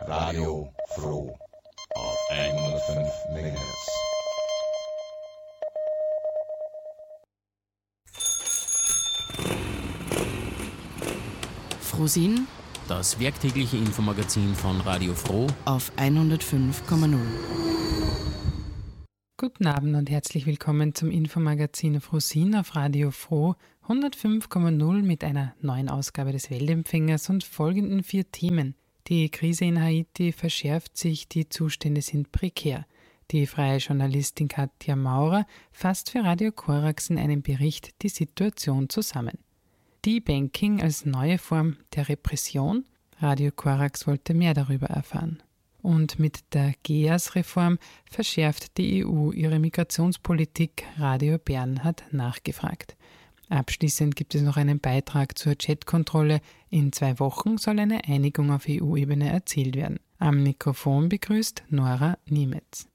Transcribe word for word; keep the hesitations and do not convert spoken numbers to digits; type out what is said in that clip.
Radio Froh auf hundertfünf Megahertz. Frohsinn, das werktägliche Infomagazin von Radio Froh auf hundertfünf Komma null. Guten Abend und herzlich willkommen zum Infomagazin Frohsinn auf Radio Froh hundertfünf Komma null mit einer neuen Ausgabe des Weltempfängers und folgenden vier Themen. Die Krise in Haiti verschärft sich, die Zustände sind prekär. Die freie Journalistin Katja Maurer fasst für Radio Korax in einem Bericht die Situation zusammen. De-Banking als neue Form der Repression? Radio Korax wollte mehr darüber erfahren. Und mit der G E A S-Reform verschärft die E U ihre Migrationspolitik. Radio Bern hat nachgefragt. Abschließend gibt es noch einen Beitrag zur Chatkontrolle. In zwei Wochen soll eine Einigung auf E U-Ebene erzielt werden. Am Mikrofon begrüßt Nora Niemetz.